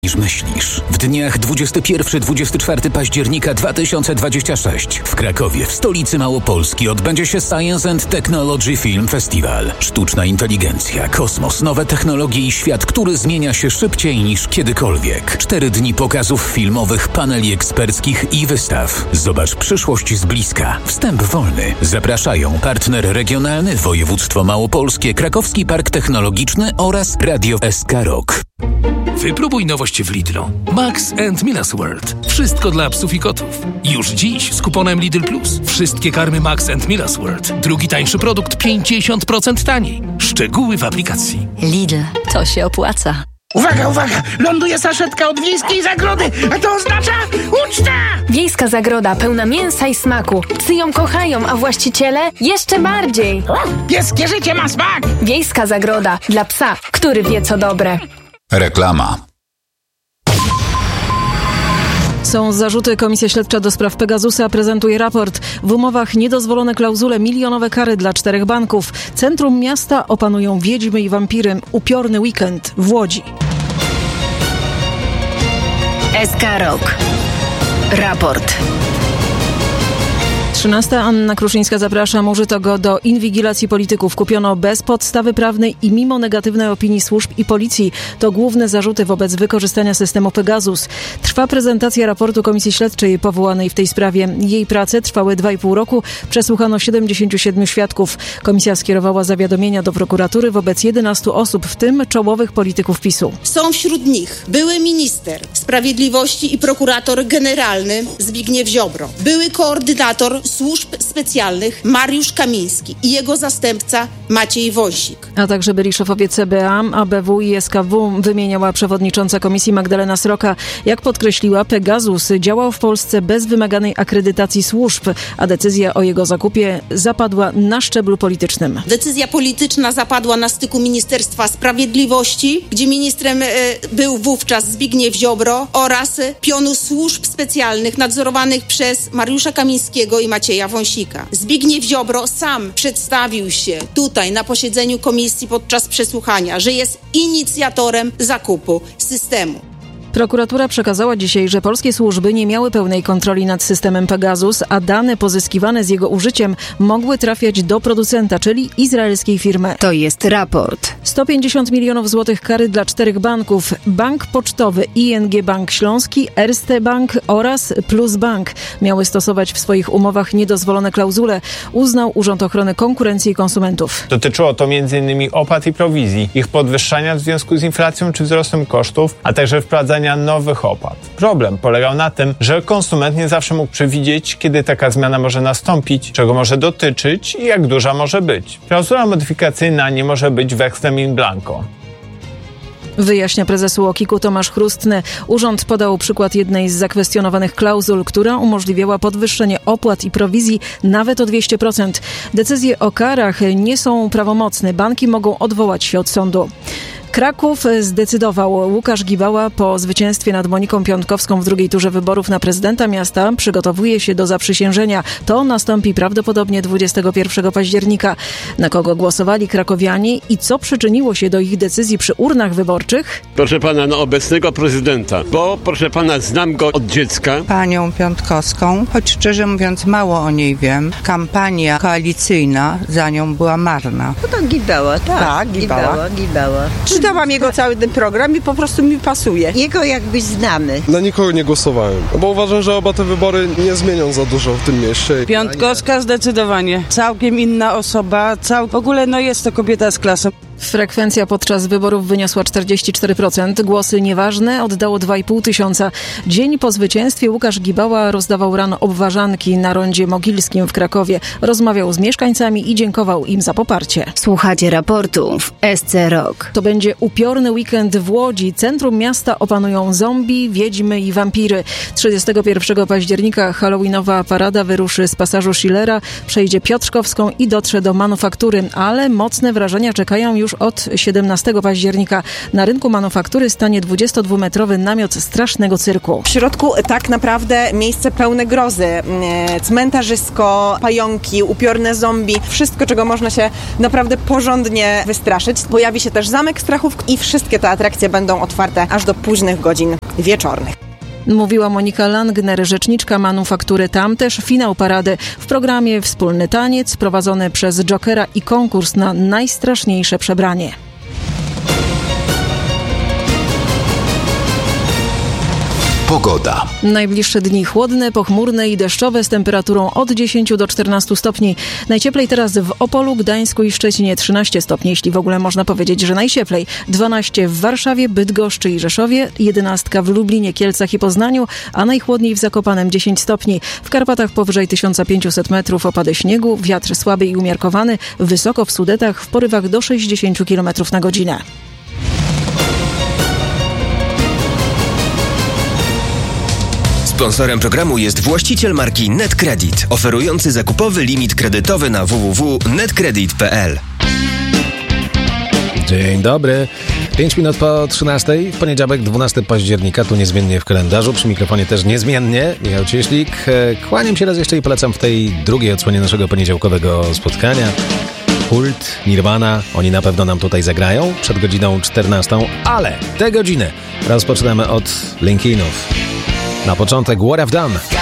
niż myślisz. W dniach 21-24 października 2026 w Krakowie, w stolicy Małopolski, odbędzie się Science and Technology Film Festival. Sztuczna inteligencja, kosmos, nowe technologie i świat, który zmienia się szybciej niż kiedykolwiek. 4 dni pokazów filmowych, paneli eksperckich i wystaw. Zobacz przyszłość z bliska. Wstęp wolny. Zapraszają partner regionalny, województwo małopolskie, Krakowski Park Technologiczny oraz Radio SK Rock. Wypróbuj nowość w Lidlu. Max & Miller's World. Wszystko dla psów i kotów. Już dziś z kuponem Lidl Plus. Wszystkie karmy Max & Miller's World. Drugi tańszy produkt 50% taniej. Szczegóły w aplikacji. Lidl. To się opłaca. Uwaga, uwaga! Ląduje saszetka od Wiejskiej Zagrody, a to oznacza uczta! Wiejska Zagroda pełna mięsa i smaku. Psy ją kochają, a właściciele jeszcze bardziej. Pieskie życie ma smak! Wiejska Zagroda dla psa, który wie co dobre. Reklama. Są zarzuty. Komisja Śledcza do spraw Pegasusa prezentuje raport. W umowach niedozwolone klauzule, milionowe kary dla 4 banków. Centrum miasta opanują wiedźmy i wampiry. Upiorny weekend w Łodzi. SK Rock. Raport. 13. Anna Kruszyńska, zapraszam. Użyto go do inwigilacji polityków. Kupiono bez podstawy prawnej i mimo negatywnej opinii służb i policji. To główne zarzuty wobec wykorzystania systemu Pegasus. Trwa prezentacja raportu Komisji Śledczej powołanej w tej sprawie. Jej prace trwały 2,5 roku. Przesłuchano 77 świadków. Komisja skierowała zawiadomienia do prokuratury wobec 11 osób, w tym czołowych polityków PiS-u. Są wśród nich były minister sprawiedliwości i prokurator generalny Zbigniew Ziobro, były koordynator służb specjalnych Mariusz Kamiński i jego zastępca Maciej Wąsik. A także byli szefowie CBA, ABW i SKW, wymieniała przewodnicząca komisji Magdalena Sroka. Jak podkreśliła, Pegasus działał w Polsce bez wymaganej akredytacji służb, a decyzja o jego zakupie zapadła na szczeblu politycznym. Decyzja polityczna zapadła na styku Ministerstwa Sprawiedliwości, gdzie ministrem był wówczas Zbigniew Ziobro oraz pionu służb specjalnych nadzorowanych przez Mariusza Kamińskiego i Macieja Wąsika. Zbigniew Ziobro sam przedstawił się tutaj na posiedzeniu komisji podczas przesłuchania, że jest inicjatorem zakupu systemu. Prokuratura przekazała dzisiaj, że polskie służby nie miały pełnej kontroli nad systemem Pegasus, a dane pozyskiwane z jego użyciem mogły trafiać do producenta, czyli izraelskiej firmy. To jest raport. 150 milionów złotych kary dla 4 banków. Bank Pocztowy, ING Bank Śląski, Erste Bank oraz Plus Bank miały stosować w swoich umowach niedozwolone klauzule, uznał Urząd Ochrony Konkurencji i Konsumentów. Dotyczyło to m.in. opłat i prowizji, ich podwyższania w związku z inflacją czy wzrostem kosztów, a także wprowadzania nowych opłat. Problem polegał na tym, że konsument nie zawsze mógł przewidzieć, kiedy taka zmiana może nastąpić, czego może dotyczyć i jak duża może być. Klauzula modyfikacyjna nie może być wekslem in blanco. Wyjaśnia prezes UOKiK-u Tomasz Chrustny. Urząd podał przykład jednej z zakwestionowanych klauzul, która umożliwiała podwyższenie opłat i prowizji nawet o 200%. Decyzje o karach nie są prawomocne. Banki mogą odwołać się od sądu. Kraków zdecydował. Łukasz Gibała po zwycięstwie nad Moniką Piątkowską w drugiej turze wyborów na prezydenta miasta przygotowuje się do zaprzysiężenia. To nastąpi prawdopodobnie 21 października. Na kogo głosowali krakowianie i co przyczyniło się do ich decyzji przy urnach wyborczych? Proszę pana, na obecnego prezydenta, bo proszę pana, znam go od dziecka. Panią Piątkowską, choć szczerze mówiąc mało o niej wiem. Kampania koalicyjna za nią była marna. No to Gibała, tak. Tak, Gibała. Czytałam jego cały ten program i po prostu mi pasuje. Jego jakbyś znamy. Na nikogo nie głosowałem, bo uważam, że oba te wybory nie zmienią za dużo w tym mieście. Piątkowska zdecydowanie. Całkiem inna osoba. W ogóle jest to kobieta z klasą. Frekwencja podczas wyborów wyniosła 44%. Głosy nieważne oddało 2,5 tysiąca. Dzień po zwycięstwie Łukasz Gibała rozdawał rano obwarzanki na rondzie Mogilskim w Krakowie. Rozmawiał z mieszkańcami i dziękował im za poparcie. Słuchacie raportu w SC Rock. To będzie upiorny weekend w Łodzi. Centrum miasta opanują zombie, wiedźmy i wampiry. 31 października halloweenowa parada wyruszy z pasażu Schillera, przejdzie Piotrkowską i dotrze do Manufaktury, ale mocne wrażenia czekają już już od 17 października na rynku manufaktury stanie 22-metrowy namiot Strasznego Cyrku. W środku tak naprawdę miejsce pełne grozy. Cmentarzysko, pająki, upiorne zombie. Wszystko, czego można się naprawdę porządnie wystraszyć. Pojawi się też Zamek Strachów i wszystkie te atrakcje będą otwarte aż do późnych godzin wieczornych. Mówiła Monika Langner, rzeczniczka manufaktury. Tam też finał parady. W programie wspólny taniec prowadzony przez Jokera i konkurs na najstraszniejsze przebranie. Pogoda. Najbliższe dni chłodne, pochmurne i deszczowe z temperaturą od 10 do 14 stopni. Najcieplej teraz w Opolu, Gdańsku i Szczecinie 13 stopni, jeśli w ogóle można powiedzieć, że najcieplej. 12 w Warszawie, Bydgoszczy i Rzeszowie, 11 w Lublinie, Kielcach i Poznaniu, a najchłodniej w Zakopanem 10 stopni. W Karpatach powyżej 1500 metrów opady śniegu, wiatr słaby i umiarkowany, wysoko w Sudetach w porywach do 60 km na godzinę. Sponsorem programu jest właściciel marki NetCredit, oferujący zakupowy limit kredytowy na www.netcredit.pl. Dzień dobry. 5 minut po 13. W poniedziałek 12 października, tu niezmiennie w kalendarzu, przy mikrofonie też niezmiennie Michał Cieślik. Kłaniam się raz jeszcze i polecam w tej drugiej odsłonie naszego poniedziałkowego spotkania. Kult, Nirvana, oni na pewno nam tutaj zagrają przed godziną 14, ale tę godzinę rozpoczynamy od Linkinów. Na początek What I've Done.